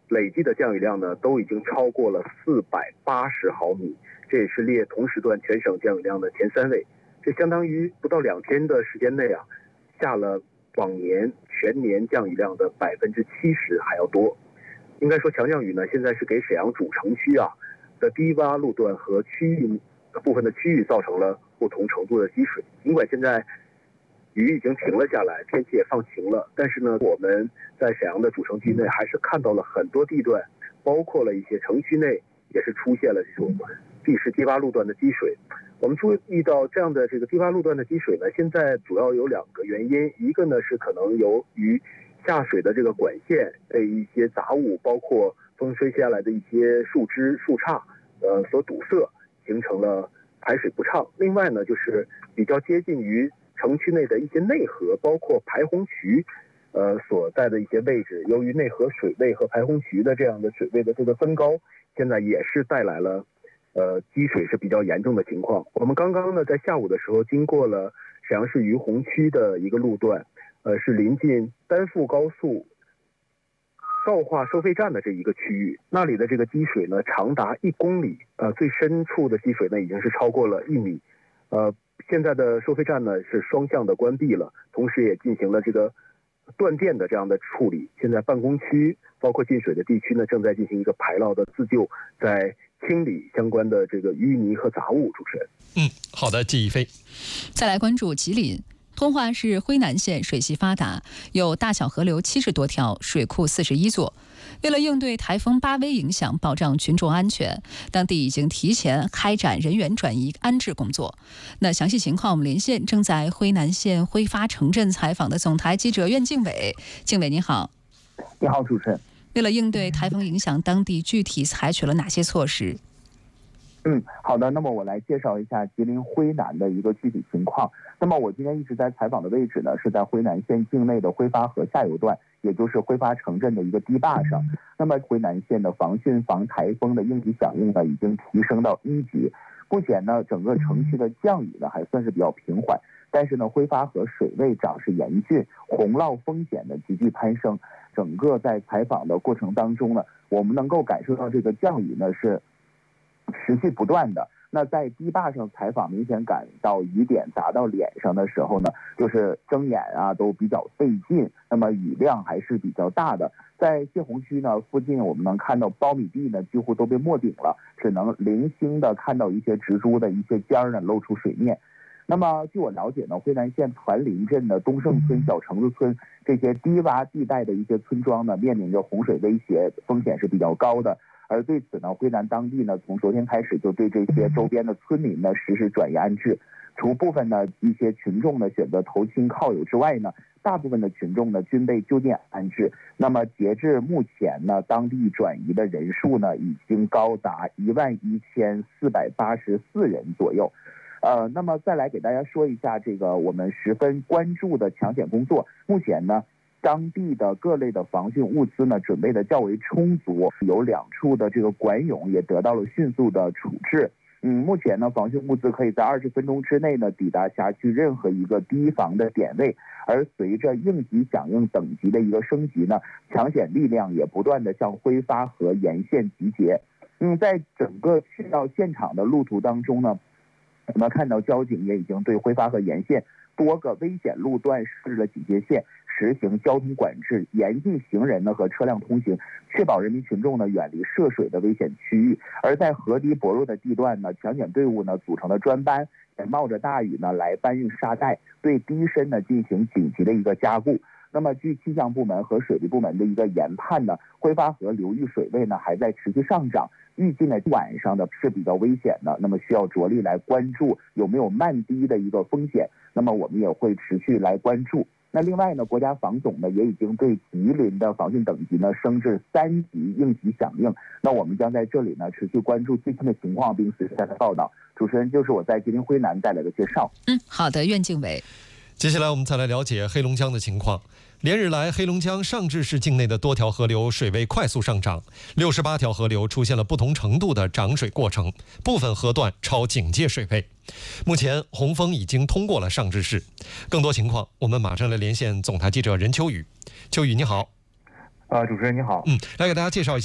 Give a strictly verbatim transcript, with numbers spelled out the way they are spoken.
累计的降雨量呢都已经超过了四百八十毫米，这也是列同时段全省降雨量的前三位。这相当于不到两天的时间内啊，下了往年全年降雨量的百分之七十还要多。应该说，强降雨呢，现在是给沈阳主城区啊的低洼路段和区域部分的区域造成了不同程度的积水。尽管现在雨已经停了下来，天气也放晴了，但是呢，我们在沈阳的主城区内还是看到了很多地段，包括了一些城区内，也是出现了这种地势低洼路段的积水。我们注意到这样的这个低洼路段的积水呢，现在主要有两个原因，一个呢是可能由于下水的这个管线被一些杂物，包括风吹下来的一些树枝、树杈，呃，所堵塞，形成了排水不畅。另外呢，就是比较接近于城区内的一些内河，包括排洪渠，呃，所在的一些位置，由于内河水位和排洪渠的这样的水位的这个分高，现在也是带来了，呃，积水是比较严重的情况。我们刚刚呢，在下午的时候经过了沈阳市于洪区的一个路段。呃，是临近丹阜高速造化收费站的这一个区域，那里的这个积水呢，长达一公里，呃，最深处的积水呢，已经是超过了一米。呃，现在的收费站呢是双向的关闭了，同时也进行了这个断电的这样的处理。现在办公区包括进水的地区呢，正在进行一个排涝的自救，在清理相关的这个淤泥和杂物。主持人， 嗯，好的，季一飞。 再来关注吉林。通化市辉南县水系发达，有大小河流七十多条，水库四十一座。为了应对台风巴威影响，保障群众安全，当地已经提前开展人员转移安置工作。那详细情况，我们连线正在辉南县辉发城镇采访的总台记者苑敬伟。敬伟，你好。 你好，主持人。 为了应对台风影响，当地具体采取了哪些措施？ 嗯，好的。那么我来介绍一下吉林辉南的一个具体情况。那么我今天一直在采访的位置呢，是在辉南县境内的辉发河下游段，也就是辉发城镇的一个堤坝上。那么辉南县的防汛防台风的应急响应呢，已经提升到一级。目前呢，整个城区的降雨呢还算是比较平缓，但是呢，辉发河水位涨势严峻，洪涝风险的急剧攀升。整个在采访的过程当中呢，我们能够感受到这个降雨呢是持续不断的。那在堤坝上采访，明显感到雨点砸到脸上的时候呢，就是睁眼啊都比较费劲。那么雨量还是比较大的。在泄洪区呢附近，我们能看到苞米地呢几乎都被没顶了，只能零星的看到一些植株的一些尖儿呢露出水面。那么据我了解呢，辉南县团林镇的东胜村、小橙子村这些低洼地带的一些村庄呢，面临着洪水威胁，风险是比较高的。而对此呢，辉南当地呢，从昨天开始就对这些周边的村民呢实施转移安置。除部分呢一些群众呢选择投亲靠友之外呢，大部分的群众呢均被就近安置。那么截至目前呢，当地转移的人数呢已经高达一万一千四百八十四人左右。呃，那么再来给大家说一下这个我们十分关注的抢险工作。目前呢，当地的各类的防汛物资呢准备的较为充足，有两处的这个管涌也得到了迅速的处置。嗯，目前呢，防汛物资可以在二十分钟之内呢抵达辖区任何一个堤防的点位。而随着应急响应等级的一个升级呢，抢险力量也不断的向辉发河沿线集结。嗯，在整个去到现场的路途当中呢，我们看到交警也已经对辉发河沿线多个危险路段设置了警戒线，实行交通管制，严禁行人呢和车辆通行，确保人民群众呢远离涉水的危险区域。而在河堤薄弱的地段呢，抢险队伍呢组成了专班，也冒着大雨呢来搬运沙袋，对堤身呢进行紧急的一个加固。那么据气象部门和水利部门的一个研判呢，辉发河流域水位呢还在持续上涨，预计呢晚上的是比较危险的，那么需要着力来关注有没有漫堤的一个风险。那么我们也会持续来关注。那另外呢，国家防总呢也已经对吉林的防汛等级呢升至三级应急响应。那我们将在这里呢持续关注最新的情况，并随时向他报道。主持人就是我在吉林辉南带来的介绍。 嗯，好的，苑敬伟。 接下来我们再来了解黑龙江的情况。连日来，黑龙江尚志市境内的多条河流水位快速上涨，六十八条河流出现了不同程度的涨水过程，部分河段超警戒水位。目前洪峰已经通过了尚志市。更多情况，我们马上来连线总台记者任秋雨。秋雨你好。 呃，主持人你好。 嗯，来给大家介绍一下